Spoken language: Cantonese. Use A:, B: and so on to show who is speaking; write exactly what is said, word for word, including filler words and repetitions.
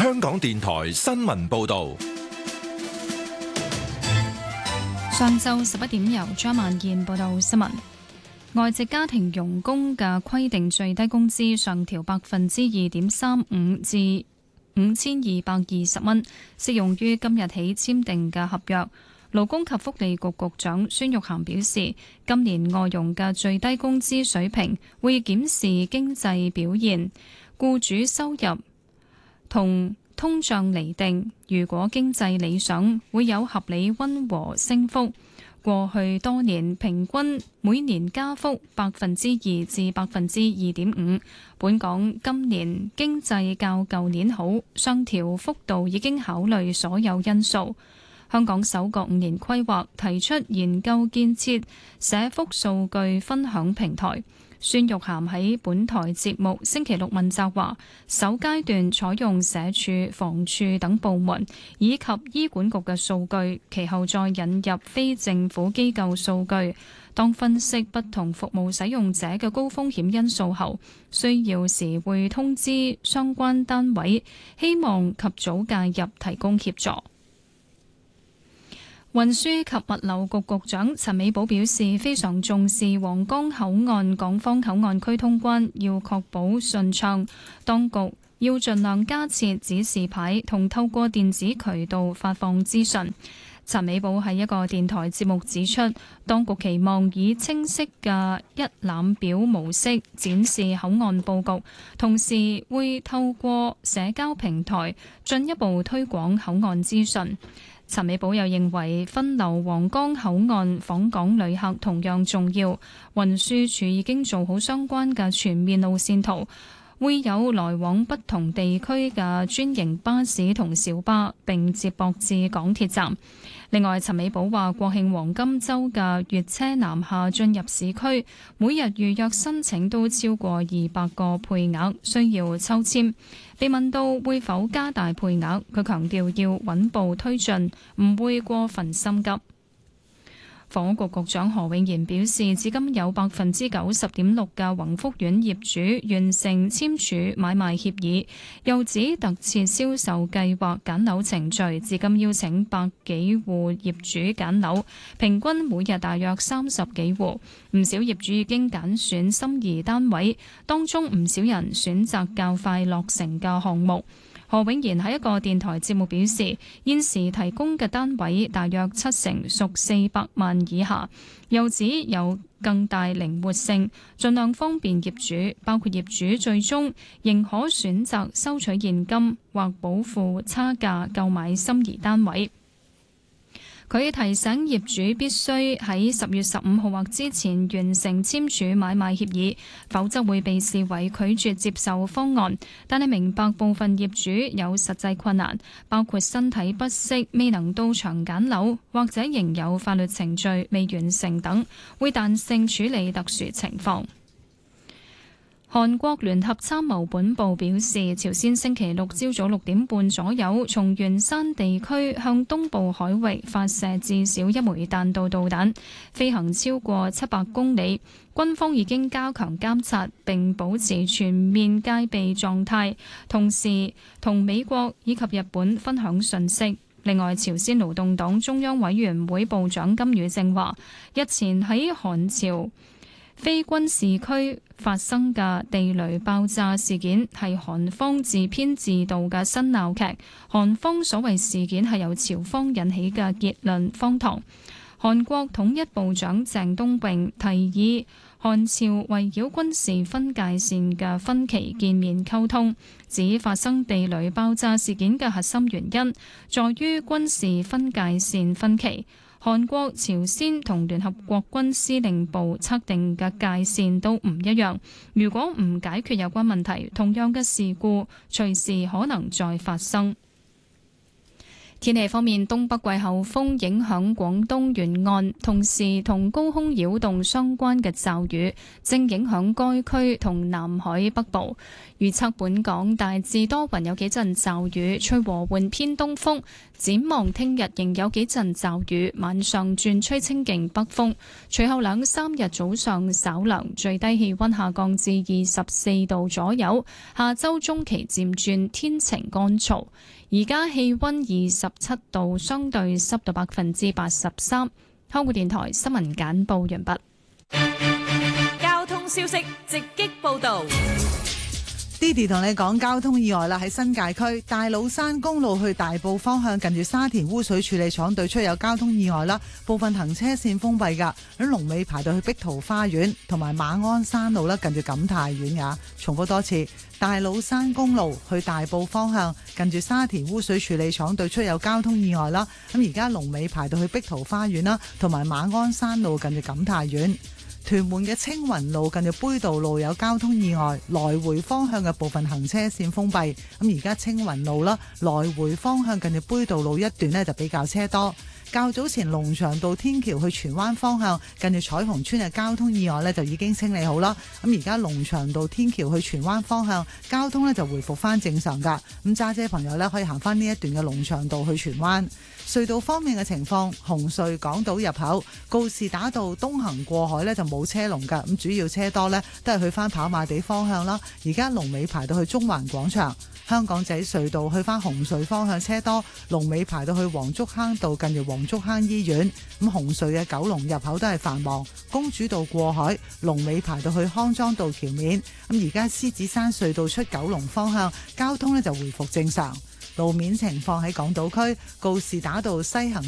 A: 香港電台新聞報道。
B: 上晝十一點，由張曼燕報道新聞。外籍家庭傭工嘅規定最低工資上調百分之二點三五至五千二百二十蚊，適用於今日起簽訂嘅合約。勞工及福利局局長孫玉菡表示，今年外傭嘅最低工資水平會檢視經濟表現、僱主收入同通脹釐定。如果經濟理想，會有合理溫和升幅。過去多年平均每年加幅百分之二至百分之二點五。本港今年經濟較舊年好，上調幅度已經考慮所有因素。香港首個五年規劃提出研究建設社福數據分享平台。孫玉菡喺本台節目星期六問責話，首階段採用社署、房署等部門以及醫管局嘅數據，其後再引入非政府機構數據。當分析不同服務使用者嘅高風險因素後，需要時會通知相關單位，希望及早介入提供協助。運輸及物流局局長陳美寶表示，非常重視皇崗口岸港方口岸區通關，要確保順暢。當局要盡量加設指示牌同透過電子渠道發放資訊。陳美寶喺一個電台節目指出，當局期望以清晰嘅一覽表模式展示口岸佈局，同時會透過社交平台進一步推廣口岸資訊。陳美寶又認為分流皇崗口岸訪港旅客同樣重要，運輸署已經做好相關嘅全面路線圖，會有來往不同地區嘅專營巴士同小巴，並接駁至港鐵站。另外，陳美寶話國慶黃金週嘅粵車南下進入市區，每日預約申請都超過二百個配額，需要抽籤。被問到會否加大配額，佢強調要穩步推進，唔會過分心急。房屋局局長何永賢表示，至今有百分之九十點六嘅宏福苑業主完成簽署買賣協議，又指特設銷售計劃揀樓程序，至今邀請百幾戶業主揀樓，平均每日大約三十幾戶。唔少業主已經揀選心儀單位，當中唔少人選擇較快落成嘅項目。何永賢喺一個電台節目表示，現時提供嘅單位大約七成屬四百萬以下，又指有更大靈活性，盡量方便業主，包括業主最終仍可選擇收取現金或補付差價購買心儀單位。佢提醒業主必須喺十月十五號或之前完成簽署買賣協議，否則會被視為拒絕接受方案。但係明白部分業主有實際困難，包括身體不適未能到場揀樓，或者仍有法律程序未完成等，會彈性處理特殊情況。韓國聯合參謀本部表示，朝鮮星期六朝早六點半左右，從元山地區向東部海域發射至少一枚彈道導彈，飛行超過七百公里。軍方已經加強監察並保持全面戒備狀態，同時同美國以及日本分享信息。另外，朝鮮勞動黨中央委員會部長金宇正話，日前喺韓朝非軍事區發生嘅地雷爆炸事件係韓方自編自導嘅新鬧劇，韓方所謂事件係由朝方引起嘅結論荒唐。韓國統一部長鄭東並提議韓朝圍繞軍事分界線嘅分歧見面溝通，指發生地雷爆炸事件嘅核心原因在於軍事分界線分歧。韓國、朝鮮同聯合國軍司令部測定嘅界線都唔一樣，如果唔解決有關問題，同樣嘅事故隨時可能再發生。 天氣方面，東北季候風影響廣東沿岸，同時同高空擾動相關嘅驟雨正影響該區同南海北部。預測本港大致多雲，有幾陣驟雨，吹和緩偏東風。展望聽日仍有幾陣驟雨，晚上轉吹清勁北風。隨後兩三日早上稍涼，最低氣溫下降至二十四度左右。下周中期漸轉天晴乾燥。而家氣溫二十七度，相對濕度百分之八十三。香港電台新聞簡報完畢。
C: 交通消息直擊報道。
D: Didi 同你講交通意外啦，喺新界區大老山公路去大埔方向，近住沙田污水處理廠對出有交通意外啦，部分行車線封閉噶，喺龍尾排到去碧桃花園，同埋馬鞍山路啦，近住錦泰苑呀。重複多次，大老山公路去大埔方向，近住沙田污水處理廠對出有交通意外啦，咁而家龍尾排到去碧桃花園啦，同埋馬鞍山路近住錦泰苑。屯門嘅青雲路近住杯渡路有交通意外，來回方向嘅部分行車線封閉。咁而家青雲路啦，來回方向近住杯渡路一段呢就比較車多。較早前龍翔道天橋去荃灣方向，近住彩虹村嘅交通意外呢就已經清理好啦。咁而家龍翔道天橋去荃灣方向交通呢就回復翻正常噶。咁揸車朋友呢可以行翻呢一段嘅龍翔道去荃灣。隧道方面嘅情況，紅隧港島入口告士打道東行過海呢就冇車龍噶，咁主要車多呢都係去翻跑馬地方向啦。而家龍尾排到去中環廣場。香港仔隧道去翻紅隧方向車多，龍尾排到去黃竹坑道近住黃竹坑醫院。咁紅隧嘅九龍入口都係繁忙，公主道過海龍尾排到去康莊道橋面。咁而家獅子山隧道出九龍方向交通呢就回復正常。路面情況喺港島區告士打道西行